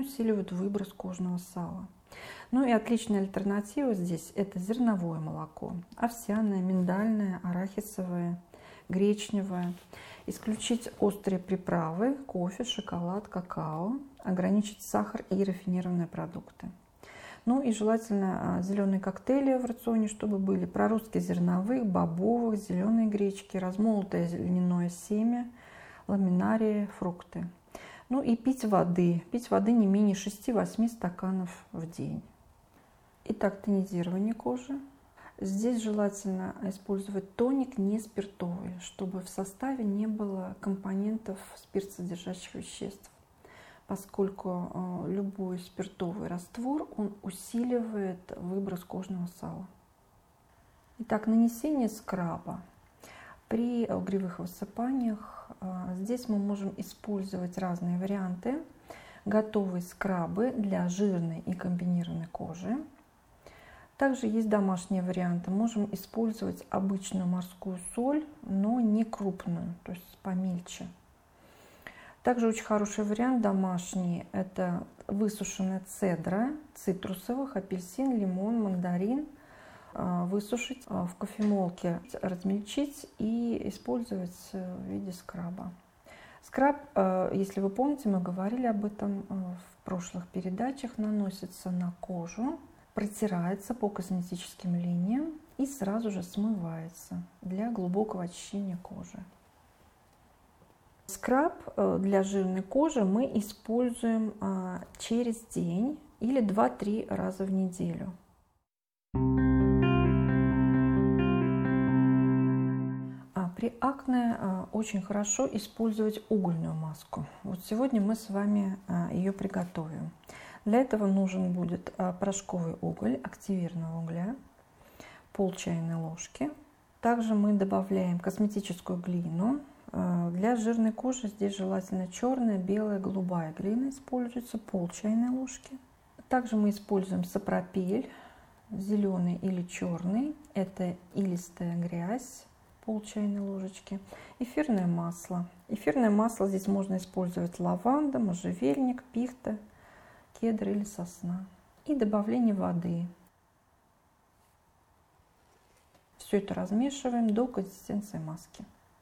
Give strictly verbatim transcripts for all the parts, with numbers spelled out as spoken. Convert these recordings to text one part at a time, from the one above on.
усиливают выброс кожного сала. Ну и отличная альтернатива здесь – это зерновое молоко. Овсяное, миндальное, арахисовое, гречневое. Исключить острые приправы, кофе, шоколад, какао. Ограничить сахар и рафинированные продукты. Ну и желательно зеленые коктейли в рационе, чтобы были проростки зерновых, бобовых, зеленой гречки, размолотое льняное семя, ламинарии, фрукты. Ну и пить воды. Пить воды не менее шести-восьми стаканов в день. Итак, тонизирование кожи. Здесь желательно использовать тоник не спиртовый, чтобы в составе не было компонентов спиртсодержащих веществ, поскольку любой спиртовый раствор он усиливает выброс кожного сала. Итак, нанесение скраба. При угревых высыпаниях здесь мы можем использовать разные варианты. Готовые скрабы для жирной и комбинированной кожи. Также есть домашние варианты. Можем использовать обычную морскую соль, но не крупную, то есть помельче. Также очень хороший вариант домашний – это высушенная цедра цитрусовых, апельсин, лимон, мандарин. Высушить в кофемолке, размельчить и использовать в виде скраба. Скраб, если вы помните, мы говорили об этом в прошлых передачах, наносится на кожу, протирается по косметическим линиям и сразу же смывается для глубокого очищения кожи. Скраб для жирной кожи мы используем через день или два-три раза в неделю. При акне очень хорошо использовать угольную маску. Вот сегодня мы с вами ее приготовим. Для этого нужен будет порошковый уголь активированного угля, пол чайной ложки. Также мы добавляем косметическую глину. Для жирной кожи здесь желательно черная, белая, голубая глина используется, пол чайной ложки. Также мы используем сапропель, зеленый или черный. Это илистая грязь, пол чайной ложечки. Эфирное масло. Эфирное масло здесь можно использовать лаванда, можжевельник, пихта, кедр или сосна. И добавление воды. Все это размешиваем до консистенции маски.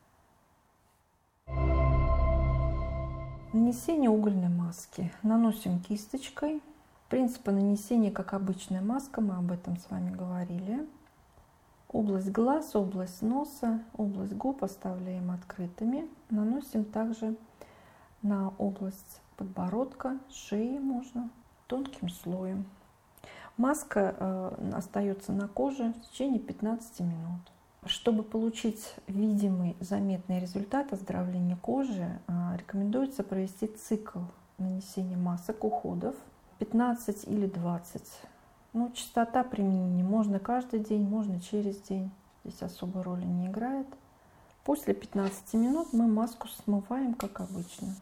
Нанесение угольной маски. Наносим кисточкой. Принципы нанесения, как обычная маска, мы об этом с вами говорили. Область глаз, область носа, область губ оставляем открытыми. Наносим также на область подбородка, шеи можно тонким слоем. Маска э, остается на коже в течение пятнадцати минут. Чтобы получить видимый, заметный результат оздоровления кожи, э, рекомендуется провести цикл нанесения масок, уходов пятнадцать или двадцать. Ну, частота применения можно каждый день, можно через день. Здесь особой роли не играет. После пятнадцати минут мы маску смываем, как обычно.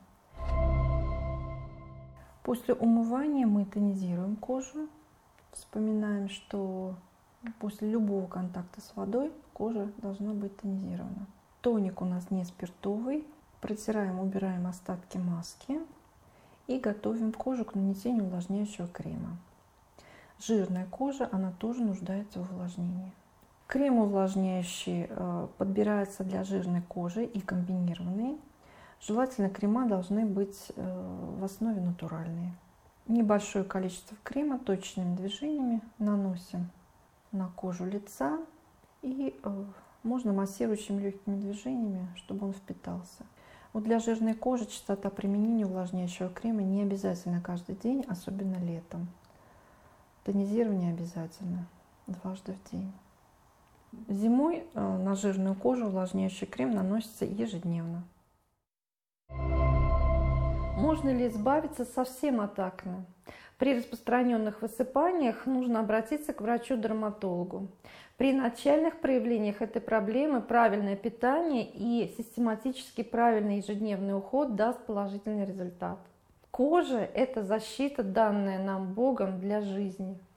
После умывания мы тонизируем кожу. Вспоминаем, что после любого контакта с водой кожа должна быть тонизирована. Тоник у нас не спиртовый. Протираем, убираем остатки маски и готовим кожу к нанесению увлажняющего крема. Жирная кожа, она тоже нуждается в увлажнении. Крем увлажняющий подбирается для жирной кожи и комбинированный. Желательно крема должны быть в основе натуральные. Небольшое количество крема точными движениями наносим на кожу лица и можно массирующими легкими движениями, чтобы он впитался. Вот для жирной кожи частота применения увлажняющего крема не обязательно каждый день, особенно летом. Тонизирование обязательно дважды в день. Зимой на жирную кожу увлажняющий крем наносится ежедневно. Можно ли избавиться совсем от акне? При распространенных высыпаниях нужно обратиться к врачу-дерматологу. При начальных проявлениях этой проблемы правильное питание и систематически правильный ежедневный уход даст положительный результат. Кожа – это защита, данная нам Богом для жизни.